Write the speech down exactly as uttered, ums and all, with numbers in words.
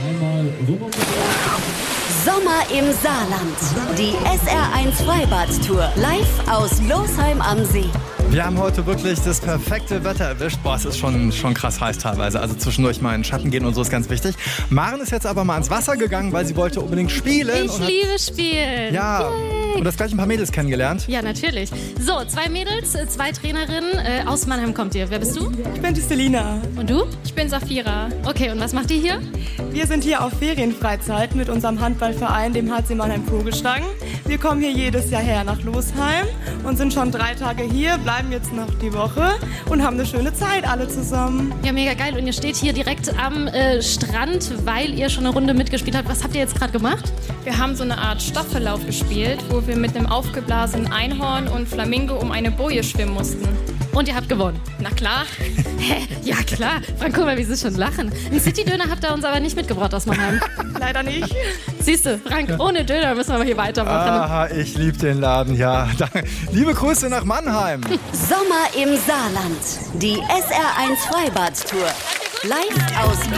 Einmal rum. Sommer im Saarland. Die S R eins Freibad-Tour. Live aus Losheim am See. Wir haben heute wirklich das perfekte Wetter erwischt. Boah, es ist schon, schon krass heiß teilweise. Also zwischendurch mal in den Schatten gehen und so ist ganz wichtig. Maren ist jetzt aber mal ins Wasser gegangen, weil sie wollte unbedingt spielen. Ich und hat, liebe Spielen. Ja, Yay. und hast gleich ein paar Mädels kennengelernt. Ja, natürlich. So, zwei Mädels, zwei Trainerinnen. Äh, aus Mannheim kommt ihr. Wer bist du? Ich bin die Selina. Und du? Ich bin Safira. Okay, und was macht ihr hier? Wir sind hier auf Ferienfreizeit mit unserem Handballverein, dem H C Mannheim Vogelstangen. Wir kommen hier jedes Jahr her nach Losheim und sind schon drei Tage hier, bleiben jetzt noch die Woche und haben eine schöne Zeit alle zusammen. Ja, mega geil. Und ihr steht hier direkt am äh, Strand, weil ihr schon eine Runde mitgespielt habt. Was habt ihr jetzt gerade gemacht? Wir haben so eine Art Staffellauf gespielt, wo wir mit einem aufgeblasenen Einhorn und Flamingo um eine Boje schwimmen mussten. Und ihr habt gewonnen. Na klar. Hä? Ja, klar. Frank, guck mal, wie sie schon lachen. Einen City-Döner habt ihr uns aber nicht mitgebracht aus Mannheim. Leider nicht. Siehst du, Frank, ohne Döner müssen wir aber hier weitermachen. Aha, ich liebe den Laden, ja. Danke. Liebe Grüße nach Mannheim. Sommer im Saarland. Die S R eins Freibad-Tour. Live aus